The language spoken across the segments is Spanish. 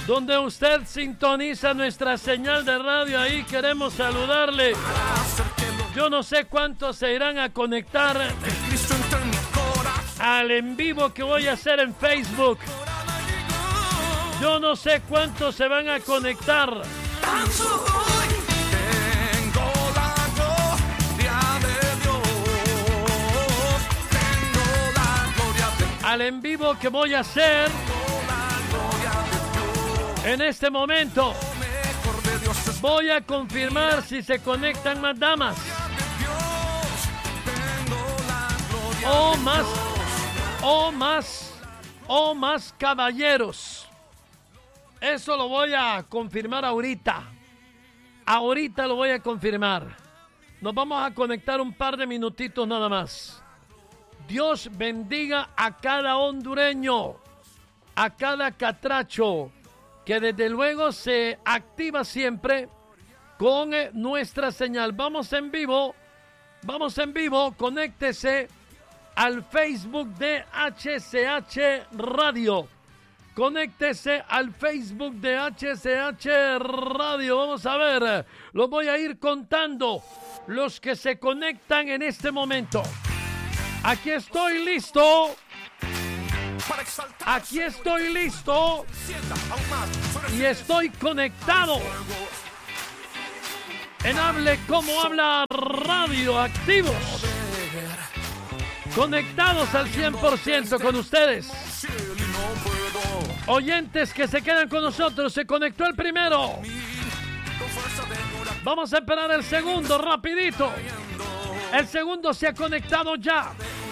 donde usted sintoniza nuestra señal de radio, ahí queremos saludarle. Yo no sé cuántos se irán a conectar al en vivo que voy a hacer en Facebook. Yo no sé cuántos se van a conectar. Al en vivo que voy a hacer en este momento. Voy a confirmar si se conectan más damas o más caballeros. Eso lo voy a confirmar ahorita. Ahorita lo voy a confirmar. Nos vamos a conectar un par de minutitos nada más. Dios bendiga a cada hondureño, a cada catracho, que desde luego se activa siempre con nuestra señal. Vamos en vivo, conéctese al Facebook de HCH Radio. Conéctese al Facebook de HCH Radio. Vamos a ver, los voy a ir contando, los que se conectan en este momento. Aquí estoy listo. Aquí estoy listo. Y estoy conectado. En Hable Como Habla Radio, activos. Conectados al 100% con ustedes. Oyentes que se quedan con nosotros. Se conectó el primero. Vamos a esperar el segundo, rapidito. El segundo se ha conectado ya.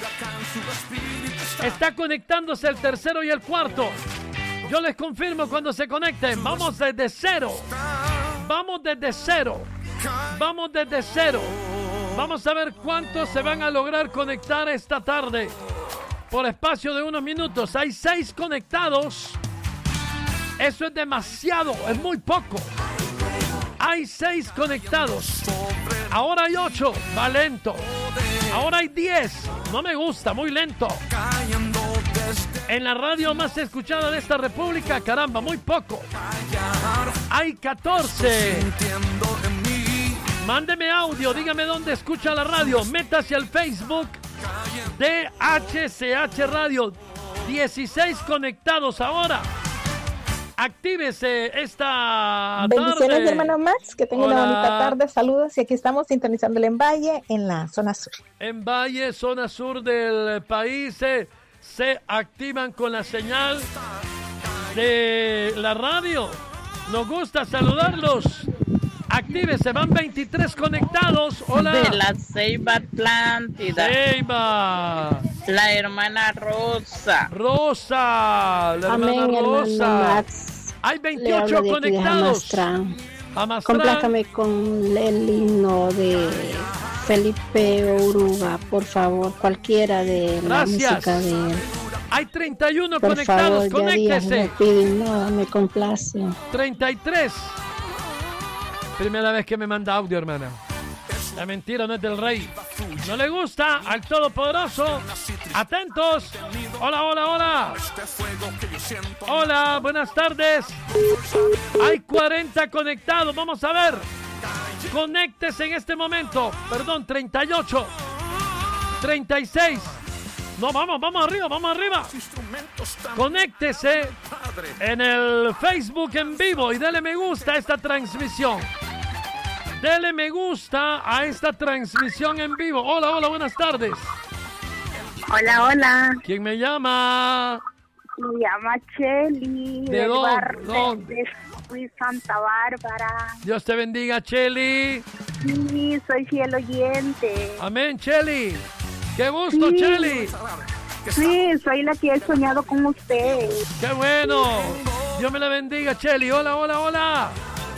Está conectándose el tercero y el cuarto. Yo les confirmo cuando se conecten. Vamos desde cero. Vamos desde cero. Vamos desde cero. Vamos a ver cuántos se van a lograr conectar esta tarde. Por espacio de unos minutos. Hay 6 conectados. Eso es demasiado. Es muy poco. Hay 6 conectados. Ahora hay 8. Va lento. Ahora hay 10. No me gusta. Muy lento. En la radio más escuchada de esta república, caramba, muy poco. Hay 14. Mándeme audio, dígame dónde escucha la radio. Métase al Facebook de HCH Radio. 16 conectados ahora. Actívese esta bendiciones, tarde. Mi hermano Max, que tenga una bonita tarde. Saludos, y aquí estamos sintonizando en Valle, en la zona sur. En Valle, zona sur del país, se activan con la señal de la radio. Nos gusta saludarlos. Actívese, van 23 conectados. Hola. De la Ceiba Atlántida. Ceiba. La hermana Rosa. Rosa. La hermana amén, Rosa. Max. Hay 28 conectados. Complácame con el himno de Felipe Oruga, por favor. Cualquiera de la música de él. Hay 31 por conectados. Favor, conéctese. Me piden, no, me complace. 33. Primera vez que me manda audio, hermana. La mentira no es del rey. ¿No le gusta al Todopoderoso? Atentos. Hola, hola, hola. Hola, buenas tardes. Hay 40 conectados. Vamos a ver. Conéctese en este momento. Perdón, 38. 36. No, vamos arriba, vamos arriba. Conéctese en el Facebook en vivo y dale me gusta a esta transmisión. Dele me gusta a esta transmisión en vivo. Hola, hola, buenas tardes. Hola, hola. ¿Quién me llama? Me llama Cheli. ¿De dónde? De Santa Bárbara. Dios te bendiga, Cheli. Sí, soy fiel oyente. Amén, Cheli. ¡Qué gusto, sí. Cheli! Sí, soy la que he soñado con usted. ¡Qué bueno! Dios me la bendiga, Cheli. Hola, hola, hola.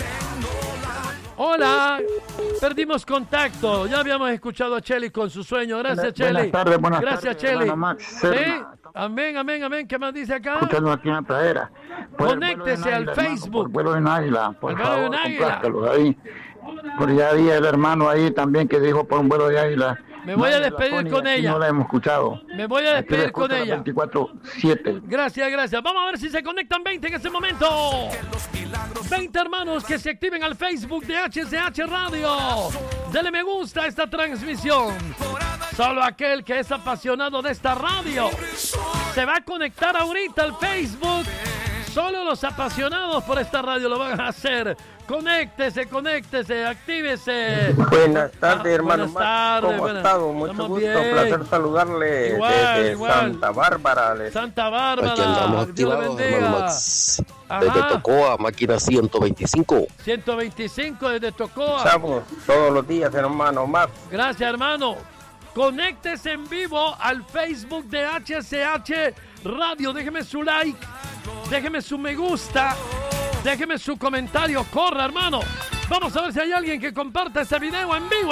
Hola. Perdimos contacto. Ya habíamos escuchado a Cheli con su sueño. Gracias, Cheli. Buenas tardes, Gracias, tardes, Cheli. Max, ¿Sí? Amén, amén, amén. ¿Qué más dice acá? Escuchando aquí en la pradera. Conéctese al Facebook. Por vuelo en águila. Por vuelo favor, en águila. complázcalos ahí. Por ya había el hermano ahí también que dijo por un vuelo de águila. Me voy a despedir con ella. No la hemos escuchado. Me voy a despedir con ella. 24/7. Gracias. Vamos a ver si se conectan 20 en ese momento. 20 hermanos que se activen al Facebook de HCH Radio. Dele me gusta a esta transmisión. Solo aquel que es apasionado de esta radio se va a conectar ahorita al Facebook. Solo los apasionados por esta radio lo van a hacer. Conéctese, actívese. Buenas tardes, hermano. Buenas tardes. ¿Cómo ha estado? Mucho gusto, bien. placer saludarle desde Santa Bárbara. Santa Bárbara. Aquí andamos activados, hermano Max. Desde Tocoa, máquina 125. 125 desde Tocoa. Estamos todos los días, hermano Max. Gracias, hermano. Conéctese en vivo al Facebook de HCH Radio. Déjeme su like, déjeme su me gusta, déjeme su comentario. Corra, hermano. Vamos a ver si hay alguien que comparta este video en vivo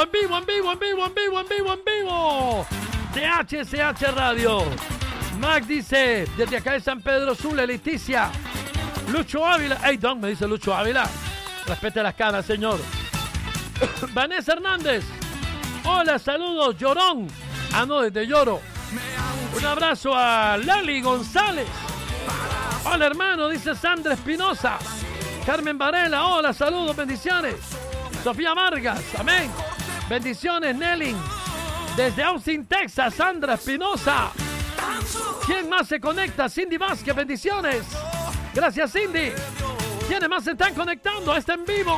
de HCH Radio. Mac dice, desde acá de San Pedro Sula, Leticia. Lucho Ávila. Hey, Don, me dice Lucho Ávila. Respete las canas, señor. Vanessa Hernández. Hola, saludos, Llorón. No, desde Lloro. Un abrazo a Lali González. Hola, hermano, dice Sandra Espinosa. Carmen Varela, hola, saludos, bendiciones. Sofía Vargas, amén. Bendiciones, Nelly. Desde Austin, Texas, Sandra Espinosa. ¿Quién más se conecta? Cindy Vázquez, bendiciones. Gracias, Cindy. ¿Quiénes más se están conectando a este en vivo?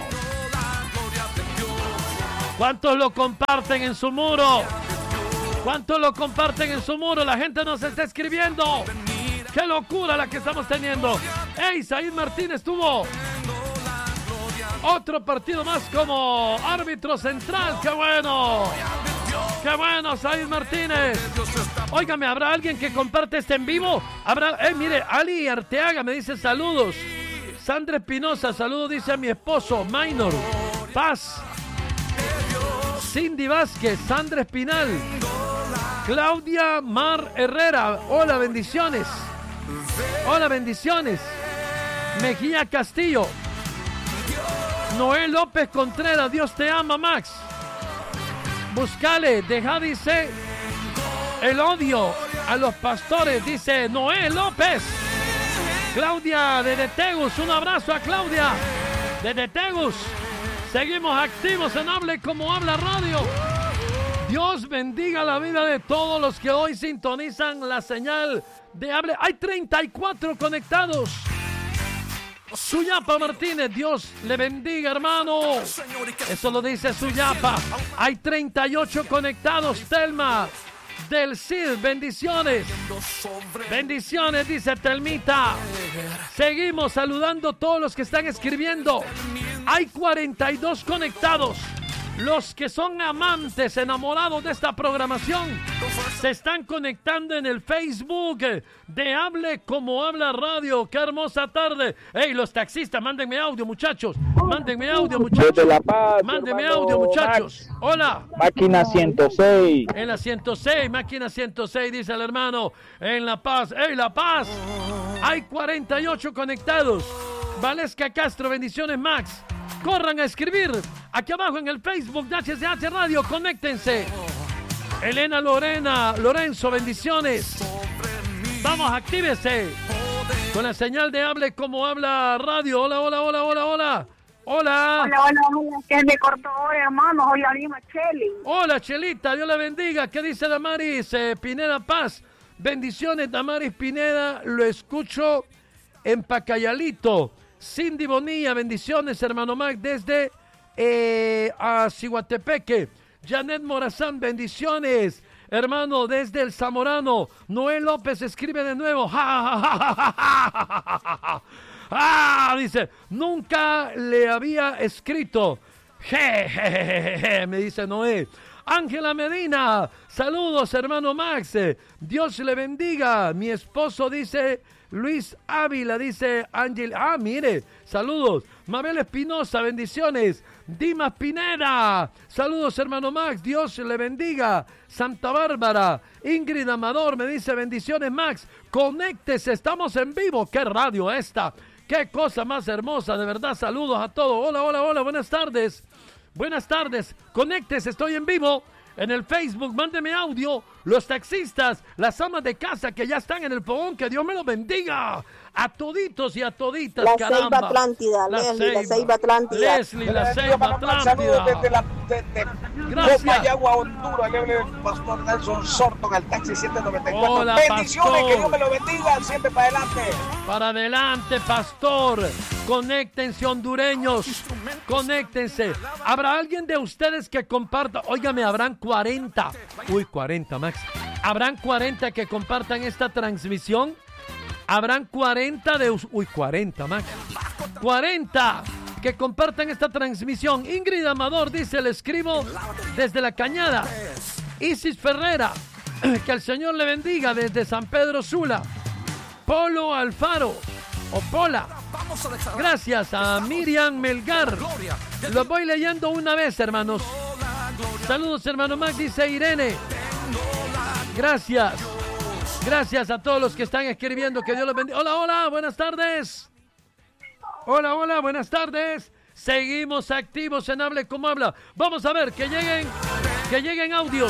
¿Cuántos lo comparten en su muro? ¿Cuántos lo comparten en su muro? La gente nos está escribiendo. ¡Qué locura la que estamos teniendo! ¡Ey, Said Martínez tuvo otro partido más como árbitro central! ¡Qué bueno! ¡Qué bueno, Said Martínez! Óigame, ¿habrá alguien que comparte este en vivo? ¿Habrá? Mire, Ali Arteaga me dice saludos. Sandra Espinosa, saludos, dice a mi esposo, Minor. Paz. Cindy Vázquez, Sandra Espinal, Claudia Mar Herrera, hola, bendiciones. Hola, bendiciones. Mejía Castillo, Noé López Contreras, Dios te ama, Max. Buscale, deja, dice, el odio a los pastores, dice Noé López. Claudia de Tegus, un abrazo a Claudia de Tegus. Seguimos activos en Hable Como Habla Radio. Dios bendiga la vida de todos los que hoy sintonizan la señal de Hable. Hay 34 conectados. Suyapa Martínez, Dios le bendiga, hermano. Eso lo dice Suyapa. Hay 38 conectados. Telma del CID, bendiciones. Bendiciones, dice Telmita. Seguimos saludando a todos los que están escribiendo. Hay 42 conectados. Los que son amantes, enamorados de esta programación, se están conectando en el Facebook de Hable Como Habla Radio. ¡Qué hermosa tarde! ¡Ey, los taxistas, mándenme audio, muchachos! ¡Mándenme audio, muchachos! Desde La Paz, ¡Mándenme hermano audio, muchachos! Max. ¡Hola! Máquina 106. En la 106, máquina 106, dice el hermano. En La Paz. ¡Ey, La Paz! Hay 48 conectados. Valesca Castro, bendiciones, Max. Corran a escribir aquí abajo en el Facebook de HCH Radio. Conéctense. Elena Lorenzo, bendiciones. Vamos, actívese con la señal de Hable Como Habla Radio. Hola. Hola, que me cortó hoy, hermano. Hoy la misma Cheli. Hola, Chelita, Dios la bendiga. ¿Qué dice Damaris Pineda Paz? Bendiciones, Damaris Pineda. Lo escucho en Pacayalito. Cindy Bonilla, bendiciones, hermano Mac, desde a Ciguatepeque. Janet Morazán, bendiciones, hermano, desde el Zamorano. Noel López escribe de nuevo. Dice, nunca le había escrito. Me dice Noé. Ángela Medina, saludos, hermano Max. Dios le bendiga. Mi esposo dice Luis Ávila, dice Ángel. Mire, saludos. Mabel Espinosa, bendiciones. Dimas Pineda, saludos, hermano Max. Dios le bendiga. Santa Bárbara. Ingrid Amador me dice bendiciones, Max. Conéctese, estamos en vivo. ¿Qué radio esta? Qué cosa más hermosa, de verdad. Saludos a todos. Hola, buenas tardes. Buenas tardes. Conéctese, estoy en vivo. En el Facebook, mándeme audio. Los taxistas, las amas de casa que ya están en el fogón, que Dios me los bendiga. A toditos y a toditas, la caramba. Ceiba Atlántida, Leslie, la Ceiba Atlántida. Leslie, la Ceiba Atlántida. Gracias. Mayagua, Honduras, le habla el pastor Nelson Sorto, el taxi 794. Hola, bendiciones, pastor. que Dios me lo bendiga, siempre para adelante. Para adelante, pastor. Conéctense, hondureños. Conéctense. ¿Habrá alguien de ustedes que comparta? Óigame, habrán 40. Uy, 40, Max. ¿Habrán 40 que compartan esta transmisión? Habrán 40 de... Uy, 40, Max. 40 que compartan esta transmisión. Ingrid Amador dice, le escribo desde La Cañada. Isis Ferrera, que el Señor le bendiga desde San Pedro Sula. Polo Alfaro, o Pola. Gracias a Miriam Melgar. Lo voy leyendo una vez, hermanos. Saludos, hermano Max, dice Irene. Gracias. Gracias a todos los que están escribiendo. Que Dios los bendiga. Hola, hola, buenas tardes. Hola, hola, buenas tardes. Seguimos activos en Hable Como Habla. Vamos a ver, que lleguen audios.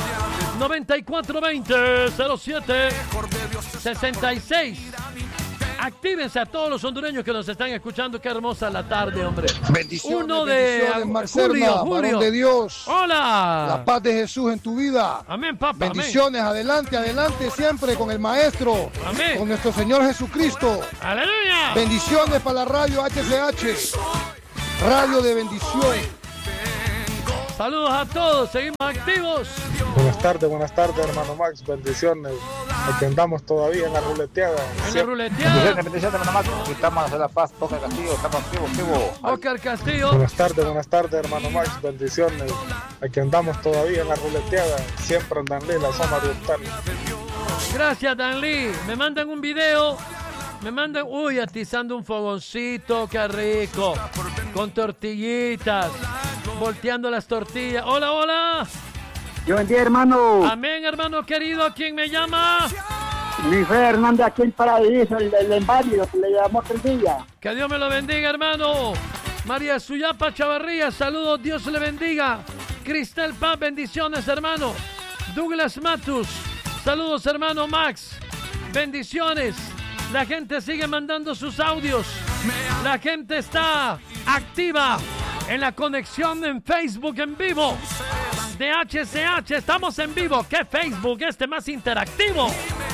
9420-07-66. Actívense a todos los hondureños que nos están escuchando. Qué hermosa la tarde, hombre. Bendiciones, Uno de bendiciones, Marcerna, varón de Dios. Hola. La paz de Jesús en tu vida. Amén, papá. Bendiciones, amén. Adelante, adelante siempre con el Maestro. Amén. Con nuestro Señor Jesucristo. Aleluya. Bendiciones para la radio HCH. Radio de bendición. Saludos a todos, seguimos activos. Buenas tardes, hermano Max. Bendiciones. Aquí andamos todavía en la ruleteada. En la ruleteada. Bendiciones, hermano Max. Estamos a hacer la paz, Oscar Castillo. Estamos activos. Oscar Castillo. Buenas tardes, hermano Max. Bendiciones. Aquí andamos todavía en la ruleteada. Siempre en Danlí, la zona oriental. Gracias, Danlí. Me mandan un video. Uy, atizando un fogoncito, qué rico. Con tortillitas. Volteando las tortillas. Hola, hola. Yo bendiga, hermano. Amén, hermano querido. ¿Quién me llama? Luis Hernández, aquí en Paraíso, el inválido que le llamó aquel día. Que Dios me lo bendiga, hermano. María Suyapa Chavarría, saludos, Dios le bendiga. Cristel Paz, bendiciones, hermano. Douglas Matus, saludos, hermano Max. Bendiciones. La gente sigue mandando sus audios. La gente está activa en la conexión en Facebook en vivo de HCH. Estamos en vivo. ¿Qué Facebook? Más interactivo.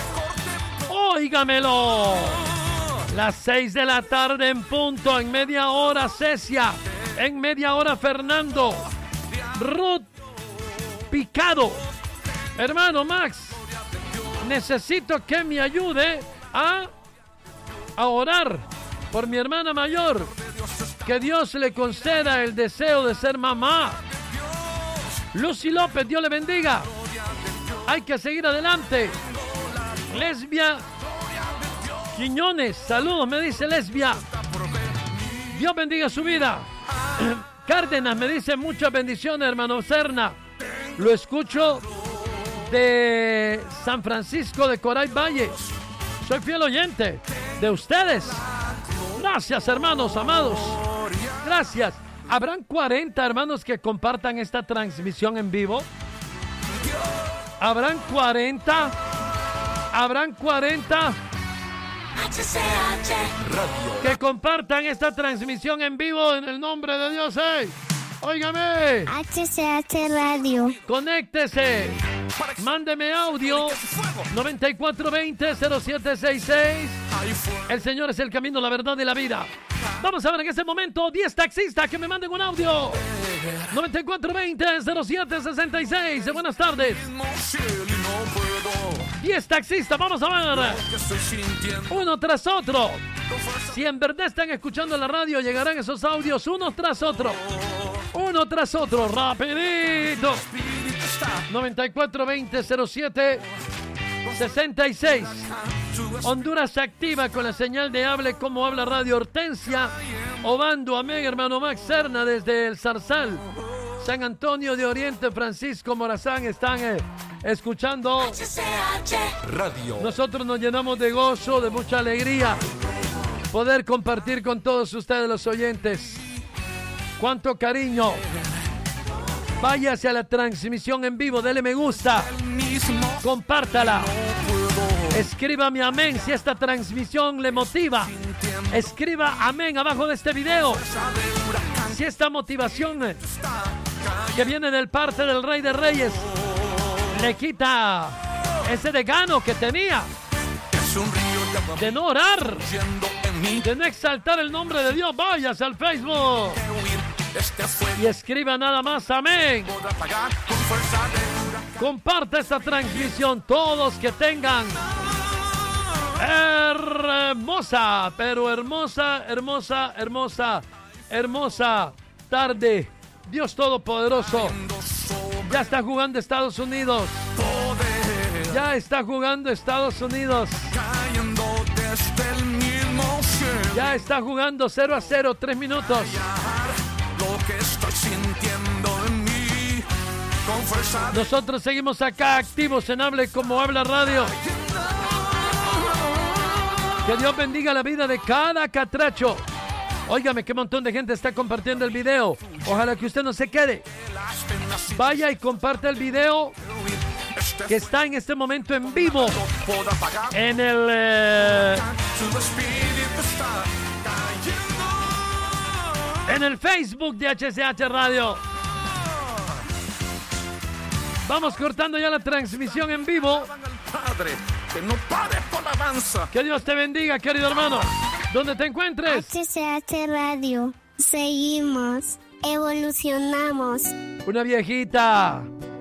Óigamelo. Las 6 de la tarde en punto. En media hora Cecia. En media hora Fernando. Ruth Picado. Hermano Max, necesito que me ayude a orar por mi hermana mayor. Que Dios le conceda el deseo de ser mamá. Lucy López, Dios le bendiga. Hay que seguir adelante. Lesbia Quiñones, saludos, me dice Lesbia. Dios bendiga su vida. Cárdenas me dice muchas bendiciones, hermano Serna. Lo escucho de San Francisco de Coray Valle. Soy fiel oyente de ustedes. Gracias, hermanos amados. Gracias. ¿Habrán 40 hermanos que compartan esta transmisión en vivo? ¿Habrán 40? ¿Habrán 40 que compartan esta transmisión en vivo en el nombre de Dios? Óigame. HCH Radio. Conéctese. Mándeme audio. 9420-0766. El Señor es el camino, la verdad y la vida. Vamos a ver en este momento 10 taxistas que me manden un audio. 9420-0766. Buenas tardes. 10 taxistas, vamos a ver. Uno tras otro. Si en verdad están escuchando la radio, llegarán esos audios uno tras otro. Uno tras otro, rapidito. 9420-07-66. Honduras activa con la señal de Hable Como Habla Radio. Hortensia Obando, amén, hermano Max Serna desde El Zarzal. San Antonio de Oriente, Francisco Morazán están escuchando Radio. Nosotros nos llenamos de gozo, de mucha alegría poder compartir con todos ustedes los oyentes. Cuánto cariño, Vaya hacia la transmisión en vivo, dele me gusta, compártala, escríbame amén si esta transmisión le motiva. Escriba amén abajo de este video si esta motivación que viene del parte del Rey de Reyes le quita ese desgano que tenía de no orar, de no exaltar el nombre de Dios. Váyase al Facebook y escriba nada más amén. Comparte esta transmisión. Todos que tengan hermosa, pero hermosa tarde. Dios Todopoderoso. Ya está jugando Estados Unidos. Ya está jugando Estados Unidos. Ya está jugando 0-0, 3 minutos. Nosotros seguimos acá activos en Hable Como Habla Radio. Que Dios bendiga la vida de cada catracho. Óigame, qué montón de gente está compartiendo el video. Ojalá que usted no se quede. Vaya y comparte el video que está en este momento en vivo en el Facebook de HCH Radio. Vamos cortando ya la transmisión en vivo. Que Dios te bendiga, querido hermano. Donde te encuentres. HCH Radio. Seguimos. Evolucionamos. Una viejita